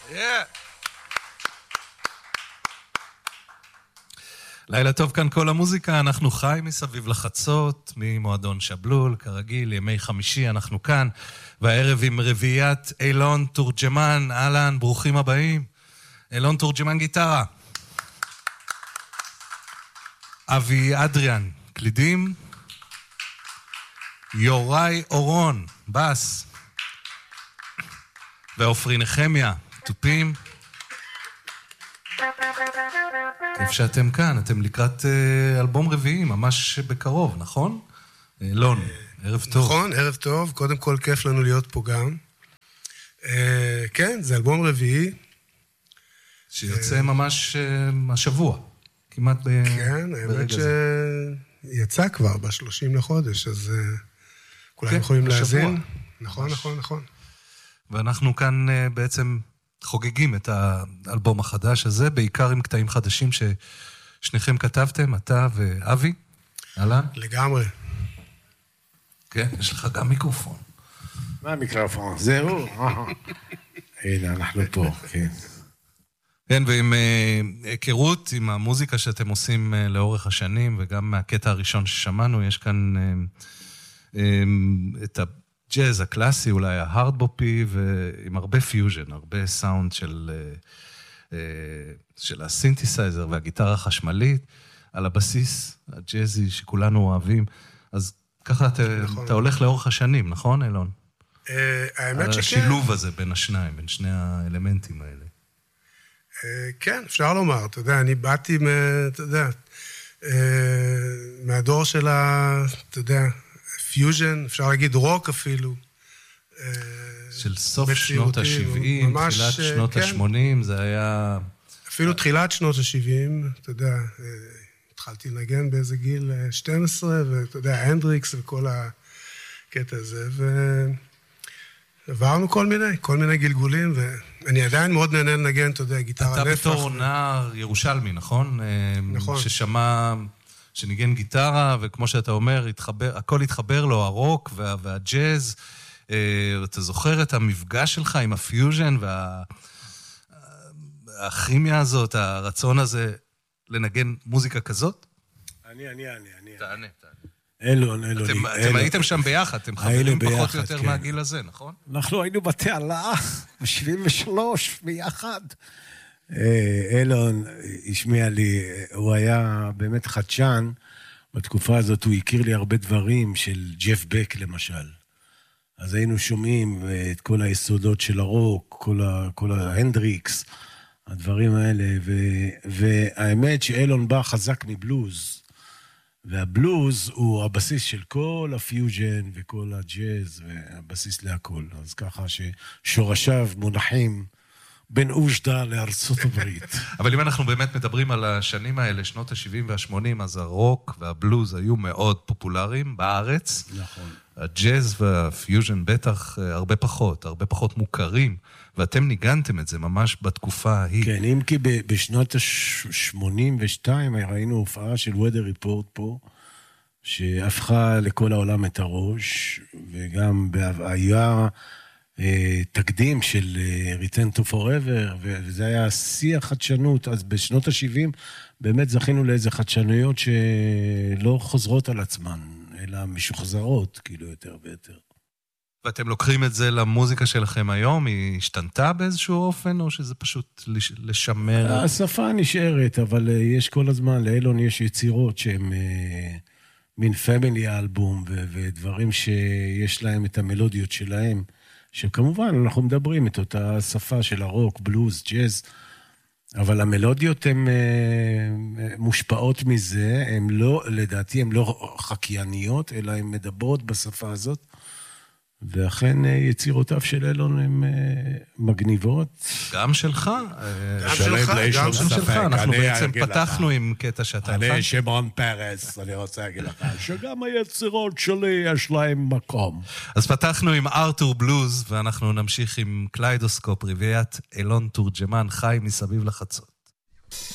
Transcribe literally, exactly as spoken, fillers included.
לילה טוב כאן כל המוזיקה, אנחנו חי מסביב לחצות, ממועדון שבלול, כרגיל, ימי חמישי אנחנו כאן, והערב עם רביעיית אילון תורג'מן, אהלן, ברוכים הבאים. אילון תורג'מן גיטרה. אבי אדריאן, קלידים. יוראי אורון, בס. ואופרי נחמיה, טופים. כיף שאתם כאן, אתם לקראת אלבום רביעי, ממש בקרוב, נכון? אילון, ערב טוב. נכון, ערב טוב, קודם כל כיף לנו להיות פה גם. כן, זה אלבום רביעי. שיוצא ממש השבוע, כמעט ברגע זה. כן, האמת שיצא כבר בשלושים לחודש, אז כולם יכולים להאזין. נכון, נכון, נכון. ואנחנו כאן בעצם חוגגים את האלבום החדש הזה, בעיקר עם קטעים חדשים ששניכם כתבתם, אתה ואבי. אהלן? לגמרי. כן, יש לך גם מיקרופון. מה המיקרופון? זהו. הנה, אנחנו פה, כן. כן, ועם היכרות, עם המוזיקה שאתם עושים לאורך השנים, וגם מהקטע הראשון ששמענו, יש כאן את הג'אז הקלאסי, אולי ההארדבופי, ועם הרבה פיוז'ן, הרבה סאונד של, של הסינתסייזר והגיטרה החשמלית, על הבסיס הג'אזי שכולנו אוהבים. אז ככה אתה, נכון. אתה הולך לאורך השנים, נכון, אילון? האמת שכן. השילוב הזה בין השניים, בין שני האלמנטים האלה. כן, אפשר לומר, אתה יודע, אני באתי, אתה יודע, מהדור של ה, אתה יודע, פיוז'ן, אפשר להגיד רוק אפילו. של סוף שנות ה-שבעים, תחילת שנות ה-שמונים, זה היה... אפילו תחילת שנות ה-שבעים, אתה יודע, התחלתי לנגן באיזה גיל שתים עשרה, ואתה יודע, הנדריקס וכל הקטע הזה, ועברנו כל מיני, כל מיני גלגולים, ואני עדיין מאוד נהנה לנגן, אתה יודע, גיטרה נפח. אתה בתור נער ירושלמי, נכון? נכון. ששמע, שניגן גיטרה, וכמו שאתה אומר, הכל התחבר לו, הרוק והג'אז. אתה זוכר את המפגש שלך עם הפיוז'ן והכימיה הזאת, הרצון הזה לנגן מוזיקה כזאת? אני, אני, אני, אני. תענה, תענה. אילון, אילון. אתם הייתם שם ביחד, אתם חברים פחות או יותר מהגיל הזה, נכון? אנחנו היינו בתעלה, ב-שבעים ושלוש, ביחד. אילון השמיע לי, הוא היה באמת חדשן, בתקופה הזאת הוא הכיר לי הרבה דברים של ג'ף בק למשל. אז היינו שומעים את כל היסודות של הרוק, כל, ה, כל ההנדריקס, הדברים האלה, ו, והאמת שאילון בא חזק מבלוז, והבלוז הוא הבסיס של כל הפיוז'ן וכל הג'אז, והבסיס להכל. אז ככה ששורשיו מונחים בין אושדה לארצות הברית. אבל אם אנחנו באמת מדברים על השנים האלה, שנות ה-שבעים וה-שמונים, אז הרוק והבלוז היו מאוד פופולריים בארץ. נכון. הג'אז והפיוז'ן בטח הרבה פחות, הרבה פחות מוכרים, ואתם ניגנתם את זה ממש בתקופה ההיא. כן, אם כי בשנות ה-שמונים ושתיים ראינו הופעה של Weather Report פה, שהפכה לכל העולם את הראש, וגם היה תקדים של Return to Forever, וזה היה שיא החדשנות. אז בשנות ה-שבעים באמת זכינו לאיזה חדשנויות שלא חוזרות על עצמן, אלא משוחזרות, כאילו יותר ויותר. ואתם לוקחים את זה למוזיקה שלכם היום? היא השתנתה באיזשהו אופן, או שזה פשוט לשמר? השפה נשארת, אבל יש כל הזמן, לאילון יש יצירות שהן מין פמילי אלבום, ודברים שיש להם את המלודיות שלהם, שכמובן אנחנו מדברים את אותה שפה של הרוק, בלוז, ג'אז, אבל המלודיות הן מושפעות מזה, הן לא, לדעתי הן לא חקייניות, אלא הן מדברות בשפה הזאת, ואכן יצירותיו של אילון הן מגניבות. גם שלך. גם שלך, גם שלך. אנחנו בעצם פתחנו עם קטע שאתה... אני שמעון פרס, אני רוצה להגיד לך, שגם היצירות שלי יש להם מקום. אז פתחנו עם ארתור בלוז, ואנחנו נמשיך עם קליידוסקופ, רביעיית אילון תורג'מן, חי מסביב לחצות.